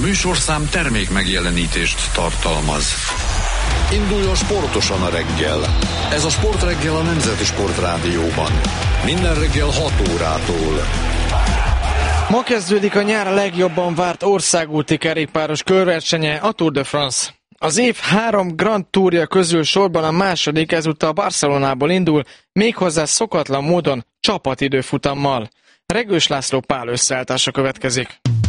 műsorszám termék megjelenítést tartalmaz. Induljon sportosan a reggel. Ez a Sportreggel a Nemzeti Sportrádióban. Minden reggel 6 órától. Ma kezdődik a nyár legjobban várt országúti kerékpáros körversenye, a Tour de France. Az év 3 Grand Tourja közül sorban a második ezúttal Barcelonából indul, méghozzá szokatlan módon csapatidőfutammal. Regős László Pál összeállítása következik.